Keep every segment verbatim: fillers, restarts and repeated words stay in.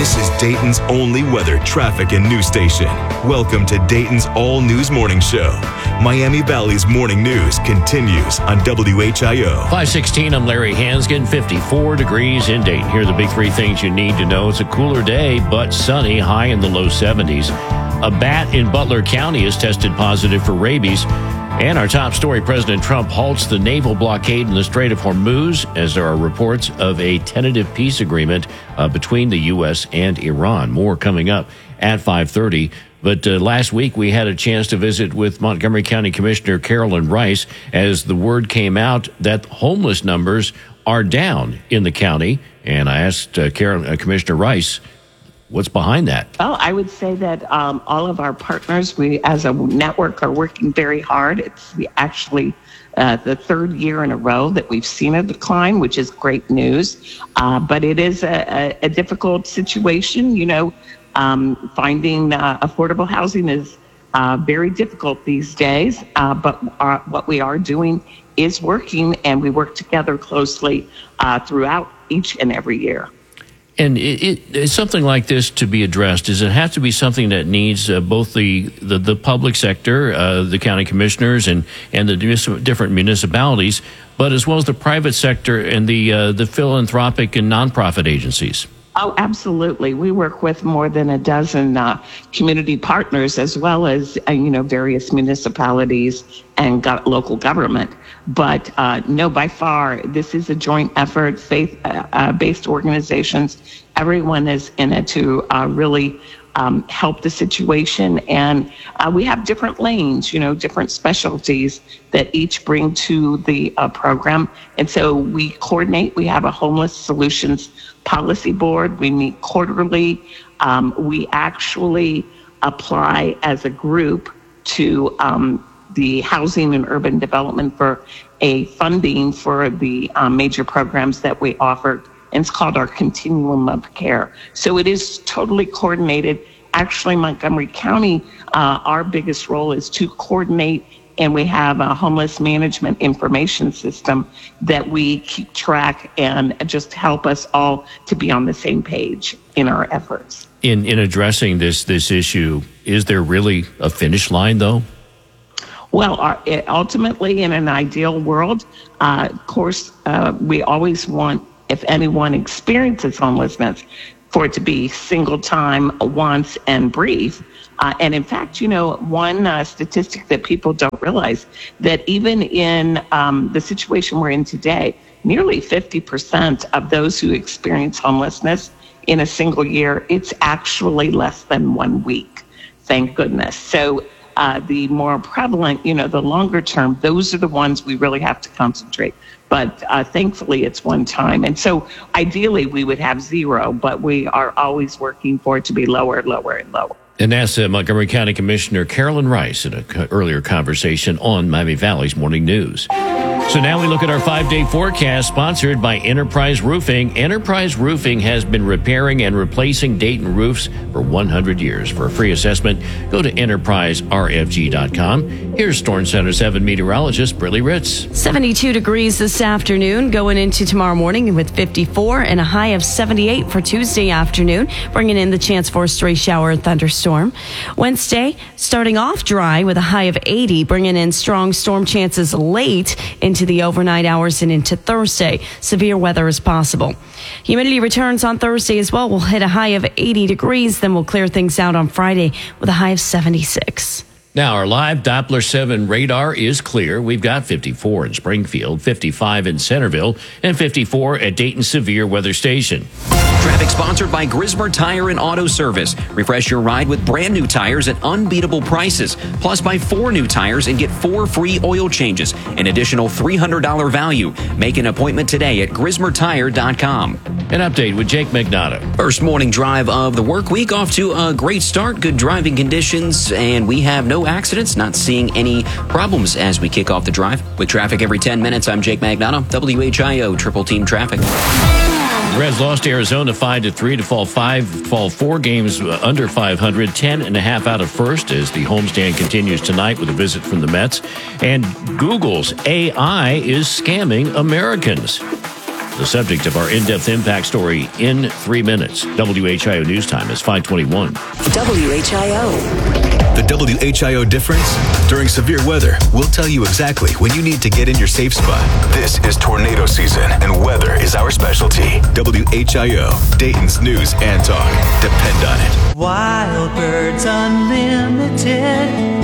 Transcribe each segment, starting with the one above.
This is Dayton's only weather, traffic, and news station. Welcome to Dayton's All News Morning Show. Miami Valley's morning news continues on W H I O. five sixteen, I'm Larry Hansgen, fifty-four degrees in Dayton. Here are the big three things you need to know. It's a cooler day, but sunny, high in the low seventies. A bat in Butler County is tested positive for rabies. And our top story, President Trump halts the naval blockade in the Strait of Hormuz as there are reports of a tentative peace agreement uh, between the U S and Iran. More coming up at five thirty. But uh, last week we had a chance to visit with Montgomery County Commissioner Carolyn Rice as the word came out that homeless numbers are down in the county. And I asked uh, Carol, uh, Commissioner Rice, what's behind that? Well, I would say that um, all of our partners, we as a network are working very hard. It's the, actually uh, the third year in a row that we've seen a decline, which is great news. Uh, but it is a, a, a difficult situation. You know, um, finding uh, affordable housing is uh, very difficult these days. Uh, but our, what we are doing is working, and we work together closely uh, throughout each and every year. And it, it, it's something like this to be addressed. Does it have to be something that needs uh, both the, the, the public sector, uh, the county commissioners, and, and the different municipalities, but as well as the private sector and the uh, the philanthropic and nonprofit agencies? Oh, absolutely. We work with more than a dozen uh, community partners, as well as, uh, you know, various municipalities and go- local government. But uh, no, by far, this is a joint effort, faith-based uh, organizations. Everyone is in it to uh, really um, help the situation. And uh, we have different lanes, you know, different specialties that each bring to the uh, program. And so we coordinate. We have a homeless solutions policy board. We meet quarterly. Um, we actually apply as a group to um, the Housing and Urban Development for a funding for the um, major programs that we offer. And it's called our Continuum of Care. So it is totally coordinated. Actually, Montgomery County, uh, our biggest role is to coordinate, and we have a homeless management information system that we keep track and just help us all to be on the same page in our efforts. In in addressing this this issue, is there really a finish line, though? Well, our, ultimately, in an ideal world, uh, of course, uh, we always want, if anyone experiences homelessness, for it to be single time, once, and brief. Uh, and in fact, you know, one uh, statistic that people don't realize, that even in um, the situation we're in today, nearly fifty percent of those who experience homelessness in a single year, it's actually less than one week. Thank goodness. So uh, the more prevalent, you know, the longer term, those are the ones we really have to concentrate. But uh, thankfully, it's one time. And so ideally, we would have zero, but we are always working for it to be lower, lower, and lower. And that's uh, Montgomery County Commissioner Carolyn Rice in an co- earlier conversation on Miami Valley's Morning News. So now we look at our five-day forecast sponsored by Enterprise Roofing. Enterprise Roofing has been repairing and replacing Dayton roofs for one hundred years. For a free assessment, go to enterprise r f g dot com. Here's Storm Center seven meteorologist Briley Ritz. seventy-two degrees this afternoon, going into tomorrow morning with fifty-four and a high of seventy-eight for Tuesday afternoon, bringing in the chance for a stray shower and thunderstorm. Wednesday, starting off dry with a high of eighty, bringing in strong storm chances late into the overnight hours and into Thursday. Severe weather is possible. Humidity returns on Thursday as well. We'll hit a high of eighty degrees, then we'll clear things out on Friday with a high of seventy-six. Now, our live Doppler seven radar is clear. We've got fifty-four in Springfield, fifty-five in Centerville, and fifty-four at Dayton Severe Weather Station. Traffic sponsored by Grismer Tire and Auto Service. Refresh your ride with brand new tires at unbeatable prices. Plus, buy four new tires and get four free oil changes. An additional three hundred dollars value. Make an appointment today at grismer tire dot com. An update with Jake Magnotta. First morning drive of the work week, off to a great start. Good driving conditions, and we have no accidents. Not seeing any problems as we kick off the drive. With traffic every ten minutes, I'm Jake Magnotta, W H I O Triple Team Traffic. Reds lost to Arizona five to three to fall five, fall four games under five hundred, ten and a half out of first as the homestand continues tonight with a visit from the Mets. And Google's A I is scamming Americans. The subject of our in-depth impact story in three minutes. W H I O News Time is five twenty-one. W H I O. The W H I O difference? During severe weather, we'll tell you exactly when you need to get in your safe spot. This is tornado season, and weather is our specialty. W H I O, Dayton's news and talk. Depend on it. Wild Birds Unlimited.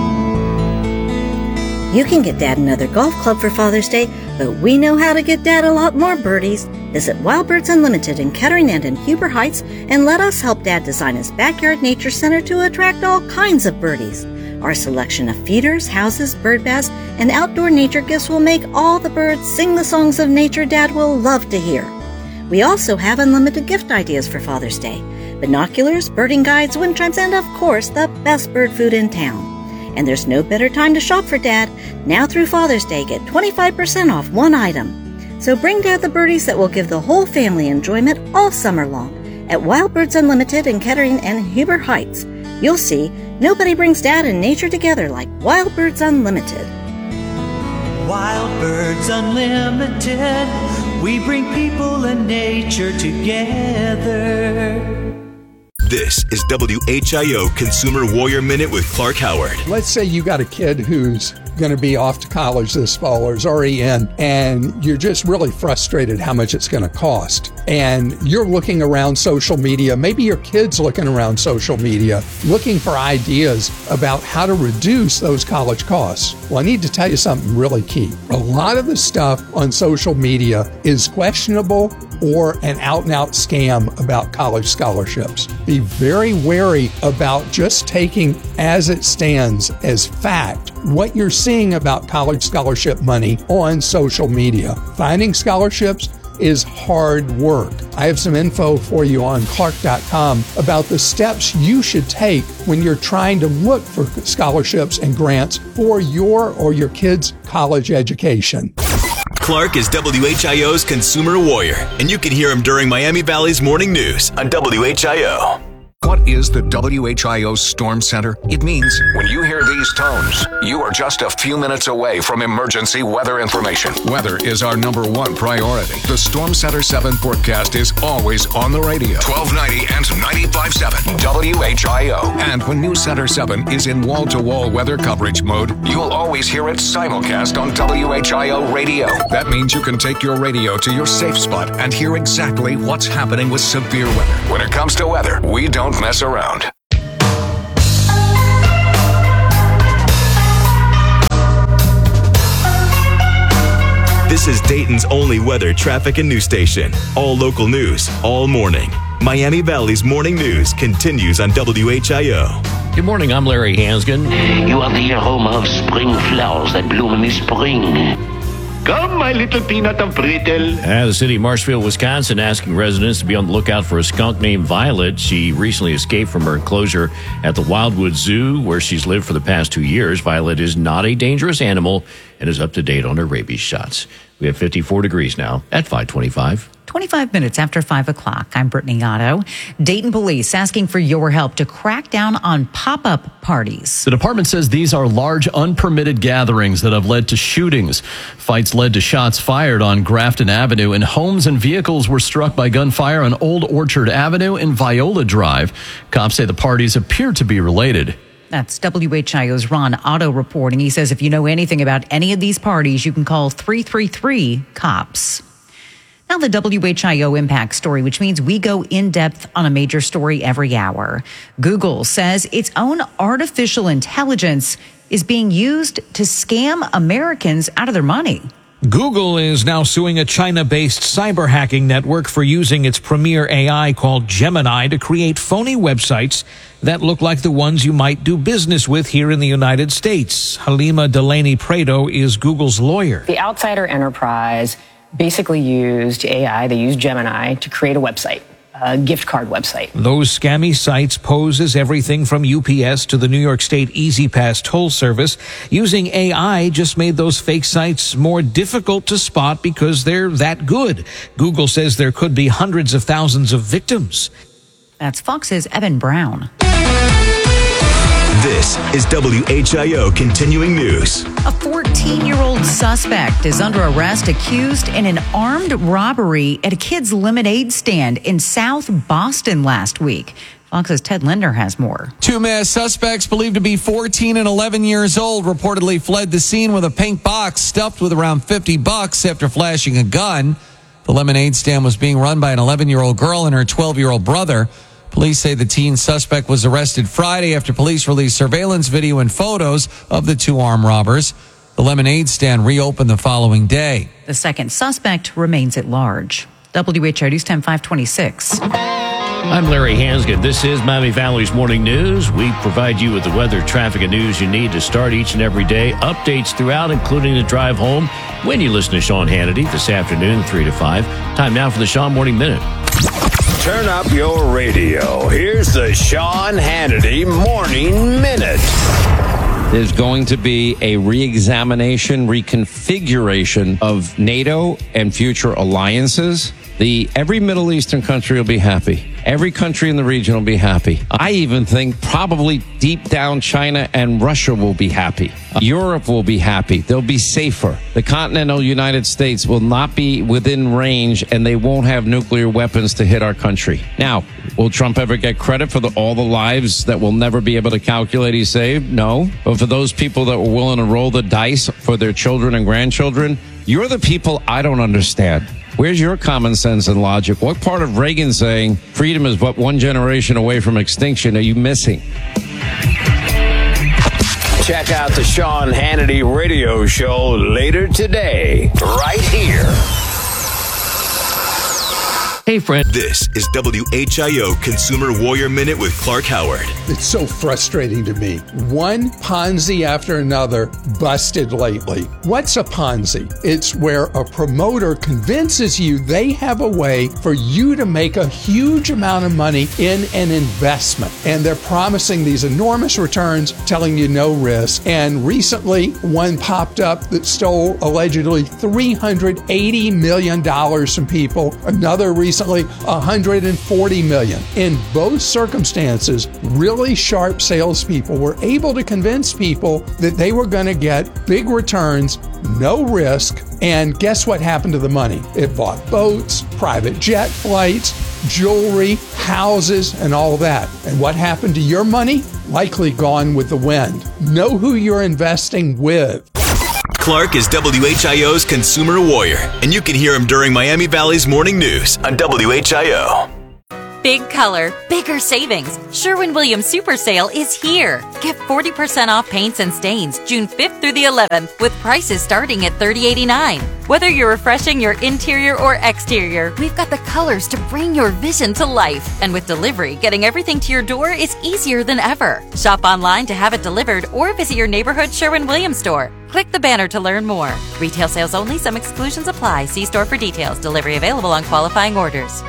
You can get Dad another golf club for Father's Day, but we know how to get Dad a lot more birdies. Visit Wild Birds Unlimited in Kettering and in Huber Heights and let us help Dad design his backyard nature center to attract all kinds of birdies. Our selection of feeders, houses, bird baths, and outdoor nature gifts will make all the birds sing the songs of nature Dad will love to hear. We also have unlimited gift ideas for Father's Day. Binoculars, birding guides, wind chimes, and of course, the best bird food in town. And there's no better time to shop for Dad. Now through Father's Day, get twenty-five percent off one item. So bring Dad the birdies that will give the whole family enjoyment all summer long. At Wild Birds Unlimited in Kettering and Huber Heights, you'll see nobody brings Dad and nature together like Wild Birds Unlimited. Wild Birds Unlimited. We bring people and nature together. This is W H I O Consumer Warrior Minute with Clark Howard. Let's say you got a kid who's going to be off to college this fall or is already in, and you're just really frustrated how much it's going to cost. And you're looking around social media, maybe your kid's looking around social media, looking for ideas about how to reduce those college costs. Well, I need to tell you something really key. A lot of the stuff on social media is questionable or an out-and-out scam about college scholarships. Be very wary about just taking as it stands as fact what you're seeing about college scholarship money on social media. Finding scholarships is hard work. I have some info for you on clark dot com about the steps you should take when you're trying to look for scholarships and grants for your or your kids' college education. Clark is W H I O's Consumer Warrior, and you can hear him during Miami Valley's Morning News on W H I O. What is the W H I O Storm Center? It means when you hear these tones, you are just a few minutes away from emergency weather information. Weather is our number one priority. The Storm Center seven forecast is always on the radio. twelve ninety and ninety-five point seven W H I O. And when News Center seven is in wall-to-wall weather coverage mode, you'll always hear it simulcast on W H I O radio. That means you can take your radio to your safe spot and hear exactly what's happening with severe weather. When it comes to weather, we don't mess around. This is Dayton's only weather, traffic, and news station. All local news, all morning. Miami Valley's Morning News continues on W H I O. Good morning, I'm Larry Hansgen. You are the aroma of spring flowers that bloom in the spring. Come, my little peanut of brittle. Uh, the city of Marshfield, Wisconsin, asking residents to be on the lookout for a skunk named Violet. She recently escaped from her enclosure at the Wildwood Zoo, where she's lived for the past two years. Violet is not a dangerous animal and is up to date on her rabies shots. We have fifty-four degrees now at five twenty-five. twenty-five minutes after five o'clock. I'm Brittany Otto. Dayton police asking for your help to crack down on pop-up parties. The department says these are large, unpermitted gatherings that have led to shootings. Fights led to shots fired on Grafton Avenue, and homes and vehicles were struck by gunfire on Old Orchard Avenue and Viola Drive. Cops say the parties appear to be related. That's W H I O's Ron Otto reporting. He says if you know anything about any of these parties, you can call three three three COPS. Now the W H I O Impact Story, which means we go in depth on a major story every hour. Google says its own artificial intelligence is being used to scam Americans out of their money. Google is now suing a China-based cyber hacking network for using its premier A I called Gemini to create phony websites that look like the ones you might do business with here in the United States. Halima Delaney Prado is Google's lawyer. The Outsider Enterprise basically used A I, they used Gemini to create a website. A gift card website. Those scammy sites pose as everything from U P S to the New York State Easy Pass toll service. Using A I just made those fake sites more difficult to spot because they're that good. Google says there could be hundreds of thousands of victims. That's Fox's Evan Brown. This is W H I O Continuing News. A fourteen-year-old suspect is under arrest accused in an armed robbery at a kids' lemonade stand in South Boston last week. Fox's Ted Linder has more. Two masked suspects believed to be fourteen and eleven years old reportedly fled the scene with a pink box stuffed with around fifty bucks after flashing a gun. The lemonade stand was being run by an eleven-year-old girl and her twelve-year-old brother. Police say the teen suspect was arrested Friday after police released surveillance video and photos of the two armed robbers. The lemonade stand reopened the following day. The second suspect remains at large. W H I O News Time five twenty-six. I'm Larry Hansgen. This is Miami Valley's Morning News. We provide you with the weather, traffic, and news you need to start each and every day. Updates throughout, including the drive home when you listen to Sean Hannity this afternoon, three to five. Time now for the Sean Morning Minute. Turn up your radio. Here's the Sean Hannity Morning Minute. There's going to be a re-examination, reconfiguration of NATO and future alliances. The every Middle Eastern country will be happy. Every country in the region will be happy. I even think probably deep down China and Russia will be happy. Europe will be happy. They'll be safer. The continental United States will not be within range, and they won't have nuclear weapons to hit our country. Now, will Trump ever get credit for the, all the lives that we'll never be able to calculate he saved? No. But for those people that were willing to roll the dice for their children and grandchildren, you're the people I don't understand. Where's your common sense and logic? What part of Reagan saying freedom is but one generation away from extinction are you missing? Check out the Sean Hannity radio show later today, right here. Hey, friend. This is W H I O Consumer Warrior Minute with Clark Howard. It's so frustrating to me. One Ponzi after another busted lately. What's a Ponzi? It's where a promoter convinces you they have a way for you to make a huge amount of money in an investment. And they're promising these enormous returns, telling you no risk. And recently, one popped up that stole allegedly three hundred eighty million dollars from people. Another recently one hundred forty million dollars. In both circumstances, really sharp salespeople were able to convince people that they were going to get big returns, no risk, and guess what happened to the money? It bought boats, private jet flights, jewelry, houses, and all that. And what happened to your money? Likely gone with the wind. Know who you're investing with. Clark is W H I O's Consumer Warrior, and you can hear him during Miami Valley's Morning News on W H I O. Big color, bigger savings. Sherwin-Williams Super Sale is here. Get forty percent off paints and stains June fifth through the eleventh with prices starting at thirty eighty-nine. Whether you're refreshing your interior or exterior, we've got the colors to bring your vision to life. And with delivery, getting everything to your door is easier than ever. Shop online to have it delivered or visit your neighborhood Sherwin-Williams store. Click the banner to learn more. Retail sales only. Some exclusions apply. See store for details. Delivery available on qualifying orders.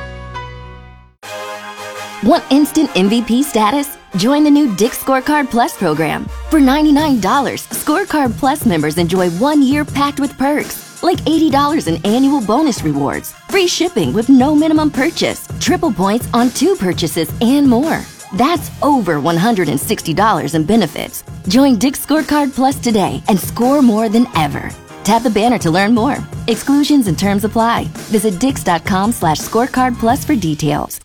Want instant M V P status? Join the new Dick's Scorecard Plus program. For ninety-nine dollars, Scorecard Plus members enjoy one year packed with perks, like eighty dollars in annual bonus rewards, free shipping with no minimum purchase, triple points on two purchases, and more. That's over one hundred sixty dollars in benefits. Join Dick's Scorecard Plus today and score more than ever. Tap the banner to learn more. Exclusions and terms apply. Visit dix.com slash scorecard plus for details.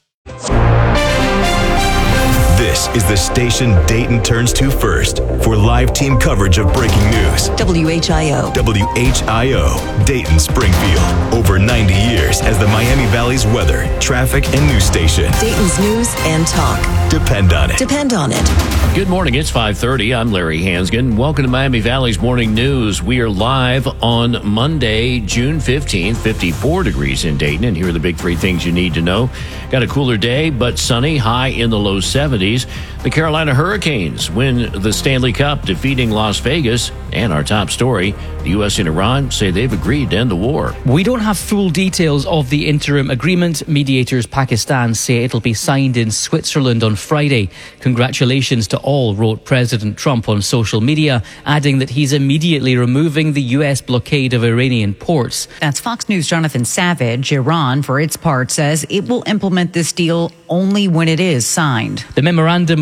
This is the station Dayton turns to first for live team coverage of breaking news. W H I O. W H I O, Dayton Springfield. Over ninety years as the Miami Valley's weather, traffic, and news station. Dayton's news and talk. Depend on it. Depend on it. Good morning. It's five thirty. I'm Larry Hansgen. Welcome to Miami Valley's Morning News. We are live on Monday, June fifteenth, fifty-four degrees in Dayton. And here are the big three things you need to know. Got a cooler day, but sunny, high in the low seventies. The Carolina Hurricanes win the Stanley Cup, defeating Las Vegas. And our top story, the U S and Iran say they've agreed to end the war. We don't have full details of the interim agreement. Mediators Pakistan say it'll be signed in Switzerland on Friday. Congratulations to all, wrote President Trump on social media, adding that he's immediately removing the U S blockade of Iranian ports. That's Fox News' Jonathan Savage. Iran, for its part, says it will implement this deal only when it is signed. The memorandum of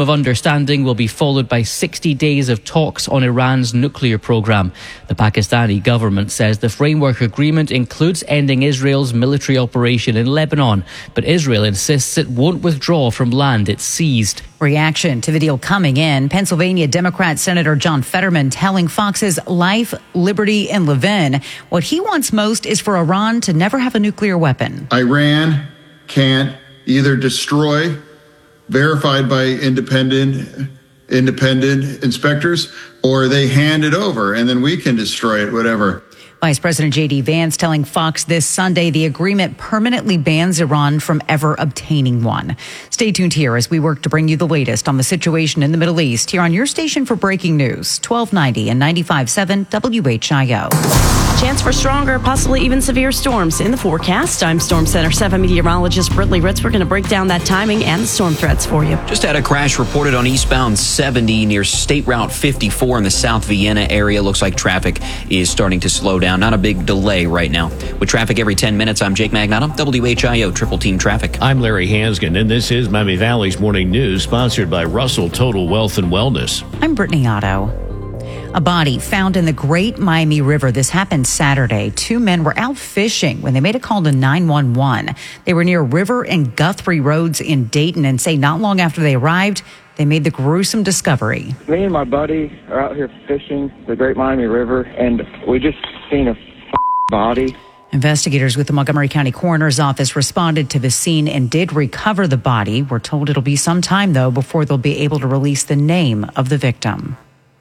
of understanding will be followed by sixty days of talks on Iran's nuclear program. The Pakistani government says the framework agreement includes ending Israel's military operation in Lebanon, but Israel insists it won't withdraw from land it seized. Reaction to the deal coming in. Pennsylvania Democrat Senator John Fetterman telling Fox's Life, Liberty, and Levin what he wants most is for Iran to never have a nuclear weapon. Iran can't either destroy, verified by independent independent inspectors, or they hand it over and then we can destroy it, whatever. Vice President J D Vance telling Fox this Sunday the agreement permanently bans Iran from ever obtaining one. Stay tuned here as we work to bring you the latest on the situation in the Middle East here on your station for breaking news, twelve ninety and ninety-five point seven W H I O. Chance for stronger, possibly even severe storms in the forecast. I'm Storm Center seven meteorologist Brittany Ritz. We're going to break down that timing and the storm threats for you. Just had a crash reported on eastbound seventy near State Route fifty-four in the South Vienna area. Looks like traffic is starting to slow down. Not a big delay right now. With traffic every ten minutes, I'm Jake Magnotta, W H I O Triple Team Traffic. I'm Larry Hansgen, and this is Miami Valley's Morning News, sponsored by Russell Total Wealth and Wellness. I'm Brittany Otto. A body found in the Great Miami River. This happened Saturday. Two men were out fishing when they made a call to nine one one. They were near River and Guthrie Roads in Dayton and say not long after they arrived, they made the gruesome discovery. Me and my buddy are out here fishing the Great Miami River, and we just seen a body. Investigators with the Montgomery County Coroner's Office responded to the scene and did recover the body. We're told it'll be some time, though, before they'll be able to release the name of the victim.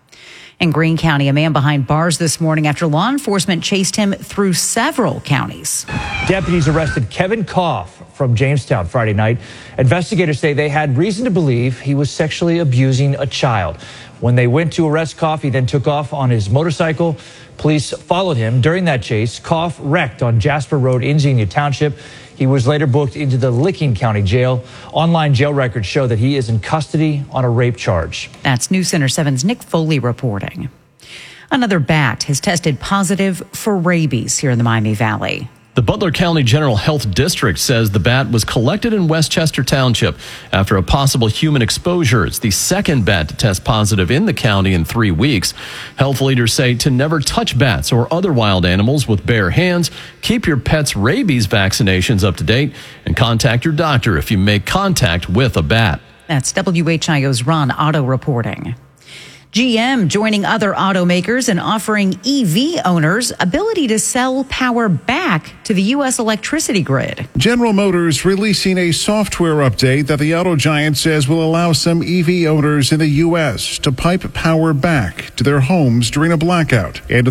In Greene County, a man behind bars this morning after law enforcement chased him through several counties. Deputies arrested Kevin Koff from Jamestown Friday night. Investigators say they had reason to believe he was sexually abusing a child. When they went to arrest Koff, he then took off on his motorcycle. Police followed him. During that chase, Koff wrecked on Jasper Road in Xenia Township. He was later booked into the Licking County Jail. Online jail records show that he is in custody on a rape charge. That's News Center seven's Nick Foley reporting. Another bat has tested positive for rabies here in the Miami Valley. The Butler County General Health District says the bat was collected in Westchester Township after a possible human exposure. It's the second bat to test positive in the county in three weeks. Health leaders say to never touch bats or other wild animals with bare hands, keep your pet's rabies vaccinations up to date, and contact your doctor if you make contact with a bat. That's W H I O's Ron Otto reporting. G M joining other automakers and offering E V owners ability to sell power back to the U S electricity grid. General Motors releasing a software update that the auto giant says will allow some E V owners in the U S to pipe power back to their homes during a blackout. And